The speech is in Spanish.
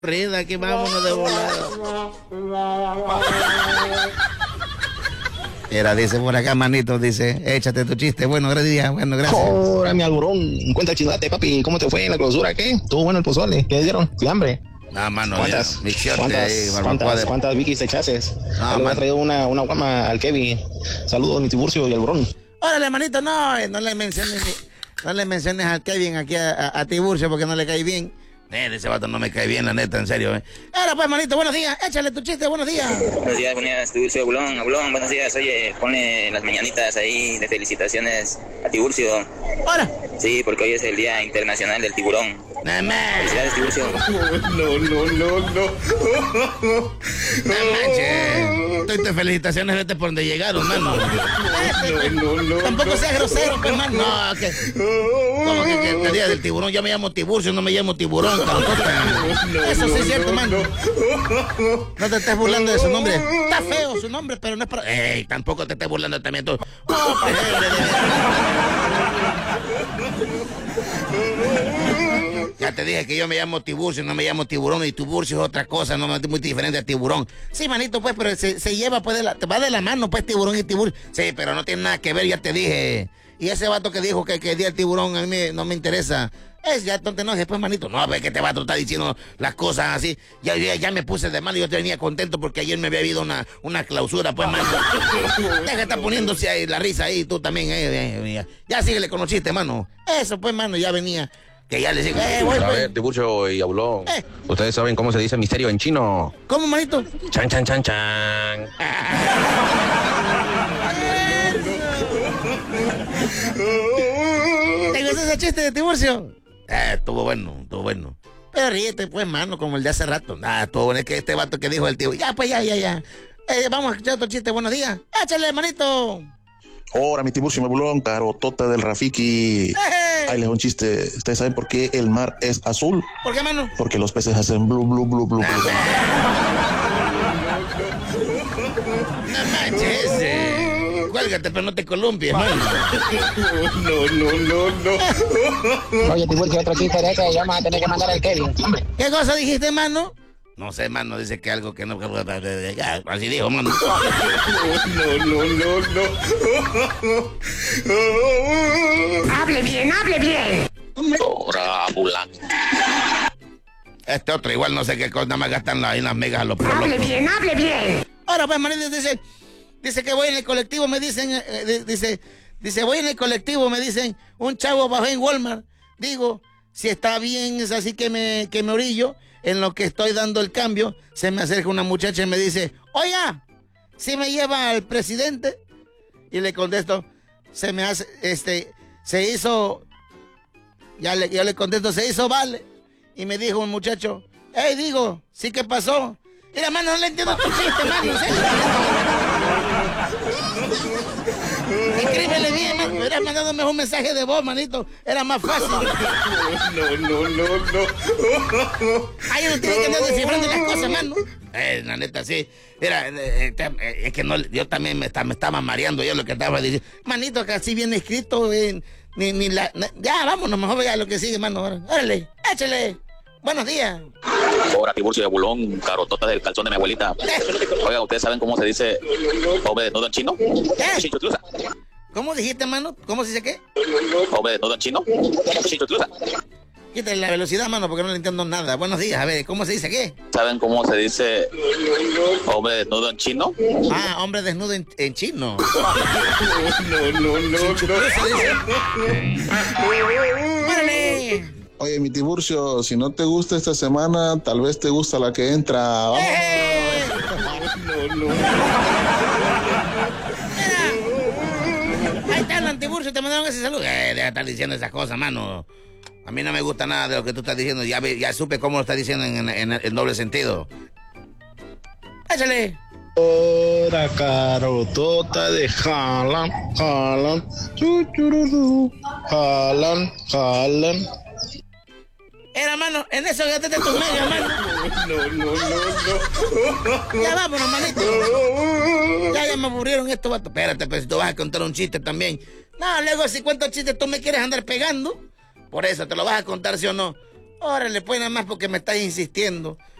Rida, que vámonos de volada. Mira, dice por acá, manito, dice, échate tu chiste. Bueno, gracias, bueno, gracias. Ahora, mi alborón, cuenta chismate, papi, ¿cómo te fue en la clausura? ¿Qué? ¿Estuvo bueno el pozole? ¿Qué dieron? ¿De hambre? No, mano, ¿Cuántas Vikis te echases? No, me ha traído una guama al Kevin. Saludos, mi Tiburcio y alborón. Órale, manito, no le menciones al Kevin aquí a Tiburcio porque no le cae bien. Ese vato no me cae bien, la neta, en serio, Ahora pues, manito, buenos días, échale tu chiste, buenos días. Buenos días, Tiburcio, Abulón, buenos días. Oye, ponle las mañanitas ahí de felicitaciones a Tiburcio. ¿Ahora? Sí, porque hoy es el Día Internacional del Tiburón. Felicidades, Tiburcio. No manches. Te felicitaciones, vete por donde llegaron, mano. Tampoco seas grosero, pues, mano. No, que... ¿Cómo que el Día del Tiburón? Yo me llamo Tiburcio, no me llamo Tiburón, Eso sí es cierto, mano. No te estés burlando de su nombre. Está feo su nombre, pero no es para... Ey, tampoco te estés burlando también tú. Ya te dije que yo me llamo Tiburcio, no me llamo Tiburón, y Tiburcio es otra cosa, no es muy diferente a Tiburón. Sí, manito, pues, pero se lleva, pues, te va de la mano, pues, Tiburón y Tiburcio. Sí, pero no tiene nada que ver, ya te dije. Y ese vato que dijo que el día del tiburón a mí no me interesa. Ya no te enojes, pues, manito. No, ve que te vato está diciendo las cosas así. Ya me puse de mal y yo te venía contento porque ayer me había habido una clausura, pues, mano. Deja de estar poniéndose ahí la risa ahí, tú también. Ya síguele con los chistes, mano. Eso, pues, mano, ya venía. Que ya le digo, a ver, Tiburcio y Abulón, ¿ustedes saben cómo se dice misterio en chino? ¿Cómo, manito? Chan, chan, chan, chan. ¿Te gustó ese chiste de Tiburcio? Estuvo bueno. Pero ríete, pues, mano, como el de hace rato. Estuvo bueno, es que este vato que dijo el tío. Ya, pues, ya. Vamos a escuchar otro chiste, buenos días. Échale, manito. Ahora, mi Tiburcio, mi Abulón, carotota del Rafiki. Ahí les un chiste. ¿Ustedes saben por qué el mar es azul? ¿Por qué, mano? Porque los peces hacen blu, blu, blu, blu, blu. No manches, cuélgate, pero no te columpies, mano. No. Oye, Tiburcio, otro chiste de ese, ya vamos a tener que mandar al Kevin. ¿Qué cosa dijiste, mano? No sé, mano, dice que algo que no... Así dijo, mano. Hable bien. Ahora, Abulán. Este otro igual no sé qué cosa, nada más gastan ahí las megas a los perros. Hable bien. Ahora, pues, manito, dice que voy en el colectivo, me dicen, dice, voy en el colectivo, me dicen, un chavo bajó en Walmart. Digo, si está bien, es así que me orillo. En lo que estoy dando el cambio, se me acerca una muchacha y me dice, oiga, ¿sí me lleva al presidente? Y le contesto, se me hace, se hizo, yo le contesto, se hizo vale. Y me dijo un muchacho, digo, ¿sí qué pasó? Mira, mano, no le entiendo tu chiste, mano. Escríbele bien, mano. Me hubieras mandado mejor un mensaje de voz, manito. Era más fácil. No. Ahí uno tiene que andar descifrando las cosas, mano. La neta, sí. Mira, es que no, yo también me estaba mareando yo lo que estaba diciendo. Manito, que así bien escrito. Ya, vámonos, mejor vea lo que sigue, mano. Órale, échale. Buenos días. Ahora, Tiburcio y Abulón, carotota del calzón de mi abuelita. Oiga, ¿ustedes saben cómo se dice hombre desnudo en chino? ¿Qué? ¿Cómo dijiste, mano? ¿Cómo se dice qué? Hombre desnudo en chino. Quítale la velocidad, mano, porque no le entiendo nada. Buenos días, a ver, ¿cómo se dice qué? ¿Saben cómo se dice hombre desnudo en chino? Hombre desnudo en chino. ¡Órale! Oye, mi Tiburcio, si no te gusta esta semana, tal vez te gusta la que entra. ¡Vamos! Ahí está, Tiburcio, te mandaron ese saludo. Deja estar diciendo esas cosas, mano. A mí no me gusta nada de lo que tú estás diciendo. Ya supe cómo lo estás diciendo en doble sentido. Échale. Ahora, carotota de Jalan. Chuchururu. Jalan. Era, mano, en eso gastate tus megas, mano. No. Ya vámonos, manito. Ya me aburrieron estos vatos. Espérate, pues, si tú vas a contar un chiste también. No, luego si cuento chistes tú me quieres andar pegando. Por eso, ¿te lo vas a contar, sí o no? Órale, pues nada más porque me estás insistiendo.